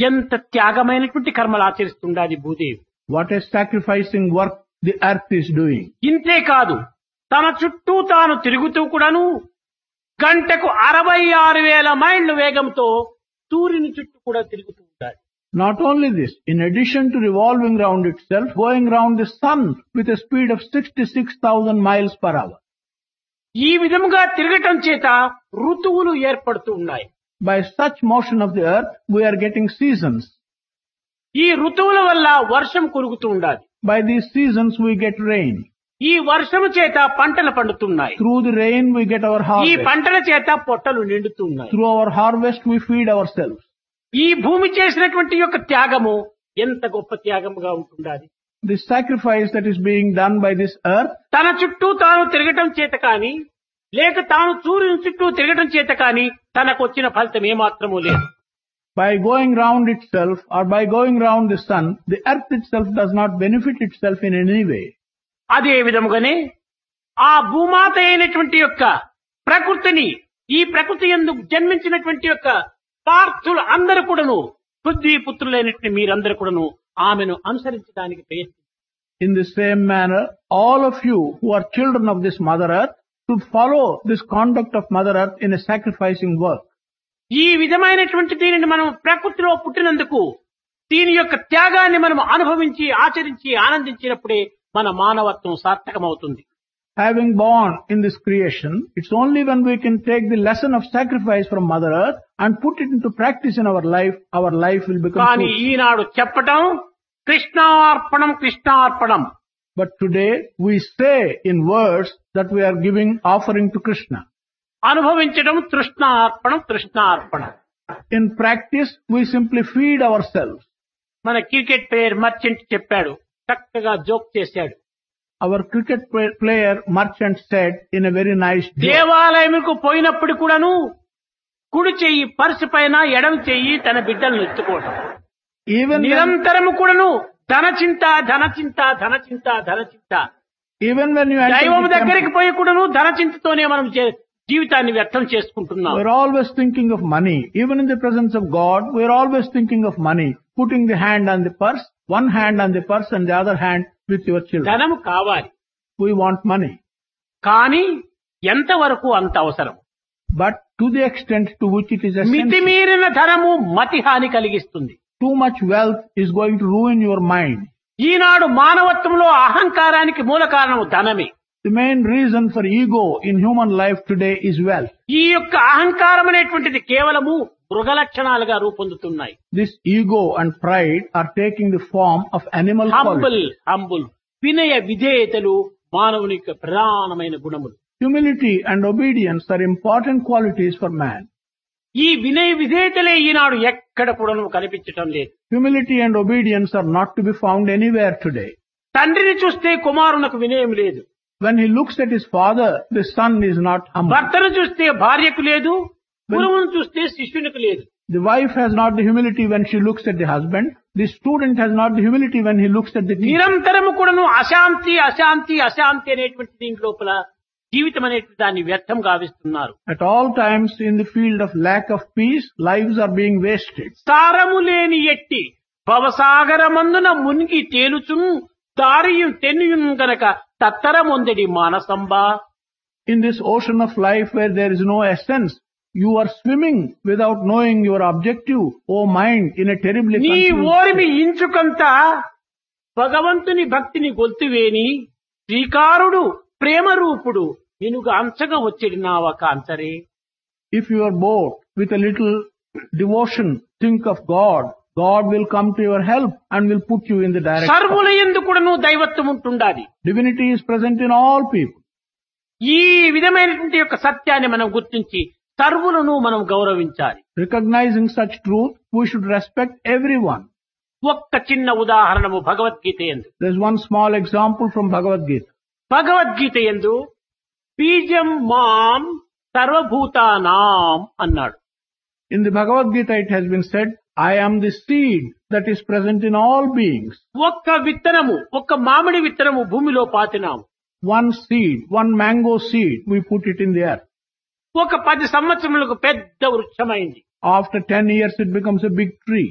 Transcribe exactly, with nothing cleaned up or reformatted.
ఎంత త్యాగమైనటువంటి కర్మలు ఆచరిస్తుండాలి Bhudevi. What a sacrificing work the earth is doing. ఇంతే కాదు, తన చుట్టూ తాను తిరుగుతూ కూడాను గంటకు అరవై ఆరు వేల మైళ్ళ వేగంతో సూర్యుని చుట్టూ కూడా తిరుగుతూ ఉంటాడు. Not only this, in addition to revolving round itself, going round the sun with a speed of sixty-six thousand miles per hour. ఈ విధముగా తిరగటం చేత ఋతువులు ఏర్పడుతూ ఉన్నాయి. By such motion of the earth, we are getting seasons. ఈ ఋతువుల వల్ల వర్షం కురుగుతూ ఉండాలి. By these seasons, we get rain. ఈ వర్షము చేత పంటలు పండుతున్నాయి. Through the rain, we get our ఈ harvest. పంటల చేత పొట్టలు నిండుతున్నాయి. Through our harvest, we feed ourselves. ఈ భూమి చేసినటువంటి యొక్క త్యాగము ఎంత గొప్ప త్యాగముగా ఉంటుండాలి. The sacrifice that is being done by this earth, తన చుట్టూ తాను తిరగటం చేత కాని లేక తాను సూర్యుని చుట్టూ తిరగటం చేత కాని తనకు వచ్చిన ఫలితం ఏమాత్రమూ లేదు. by going round itself or by going round the sun, the earth itself does not benefit itself in any way. అదే విధముగానే ఆ భూమాత అయినటువంటి యొక్క ప్రకృతిని, ఈ ప్రకృతి యందు జన్మించినటువంటి యొక్క పార్థులు అందరూ కూడాను, పృథ్వీ పుత్రులైనటువంటి మీరందరూ కూడాను ఆమెను అనుసరించడానికి ప్రయత్నించారు. In the same manner, all of you who are children of this Mother Earth should follow this conduct of Mother Earth in a sacrificing work. ఈ విధమైనటువంటి దీనిని మనం ప్రకృతిలో పుట్టినందుకు దీని యొక్క త్యాగాన్ని మనం అనుభవించి ఆచరించి ఆనందించినప్పుడే మన మానవత్వం సార్థకమవుతుంది. Having born in this creation, it's only when we can take the lesson of sacrifice from Mother Earth and put it into practice in our life, our life will become కానీ fruitful. ఈనాడు చెప్పటం కృష్ణార్పణం కృష్ణార్పణం. But today we say in words that we are giving offering to Krishna. అనుభవించడం తృష్ణార్పణం తృష్ణార్పణం. In practice, we simply feed ourselves. మన cricket player merchant చెప్పాడు, చక్కగా joke చేశాడు. Our cricket play- player Merchant said in a very nice joke, దేవాలయంకు పోయినప్పుడు కూడాను కుడి చెయ్యి purse పైన ఎడమ చెయ్యి తన బిడ్డలను ఎత్తుకోవటం. even when, నిరంతరము కూడాను ధన చింత ధన చింత ధన చింత ధన చింత. even when you enter దైవం the దగ్గరికి temple, పోయి కూడాను ధన చింతతోనే మనం జీ- జీవితాన్ని వ్యర్థం చేసుకుంటున్నాం. we're always thinking of money. Even in the presence of God, we're always thinking of money, putting the hand on the purse, one hand on the purse and the other hand with your children. ధనము కావాలి, We want money. కానీ ఎంతవరకు అంత అవసరం. But to the extent to which it is essential, మితిమీరిన ధనము మతి హాని కలిగిస్తుంది. too much wealth is going to ruin your mind. ఈనాడు మానవత్వంలో అహంకారానికి మూల కారణం ధనమే. The main reason for ego in human life today is wealth. ఈ యొక్క అహంకారం అనేటువంటిది కేవలము మృగ లక్షణాలుగా రూపొందుతున్నాయి. This ego and pride are taking the form of animal humble qualities. Humble వినయ విధేయతలు మానవుని యొక్క ప్రధానమైన గుణములు. Humility and obedience are important qualities for man. ఈ వినయ విధేయతలే ఈనాడు ఎక్కడ కూడా కనిపించటం లేదు. Humility and obedience are not to be found anywhere today. తండ్రిని చూస్తే కుమారునకు వినయం లేదు. When he looks at his father, the son is not humble. భర్తను చూస్తే భార్యకు లేదు, గురువును చూస్తే శిష్యునికి లేదు. The wife has not the humility when she looks at the husband. The student has not the humility when he looks at the teacher. నిరంతరము కూడాను అశాంతి అశాంతి అశాంతి అనేటువంటి దీని లోపల జీవితం అనేటువంటి దాన్ని వ్యర్థం గావిస్తున్నారు. At all times in the field of lack of peace, lives are being wasted. సారము లేని ఎట్టి భవసాగరమందున మునిగి తేలుచును దారియు తెన్నియున్ గనక తత్తరమొందడి మానసంబా. In this ocean of life where there is no essence, you are swimming without knowing your objective, O mind, in a terribly నీ confused ఓరిమి state. ఇంచుకంత భగవంతుని భక్తిని గొల్తువేని శ్రీకారుడు ప్రేమ రూపుడు నినుగా అంచగా వచ్చేది నా ఒక అంచరే. If you are bored with a little devotion, think of God. God will come to your help and will put you in the direction. సర్వుల యందు కూడాను దైవత్వం ఉంటుండాలి. Divinity is present in all people. ఈ విధమైనటువంటి యొక్క సత్యాన్ని మనం గుర్తించి సర్వులను మనం గౌరవించాలి. Recognizing such truth, we should respect everyone. ఒక్క చిన్న ఉదాహరణము భగవద్గీత యందు. There's one small example from Bhagavad Gita. Bhagavad Gita యందు బీజం మాం సర్వభూతానాం అన్నాడు. In the Bhagavad Gita, it has been said, I am the seed that is present in all beings. ఒక్క విత్తనము, ఒక్క మామిడి విత్తనము భూమిలో పాతినాము. One seed, one mango seed, we put it in the earth. ఒక పది సంవత్సరములకు పెద్ద వృక్షమైంది. After ten years, it becomes a big tree.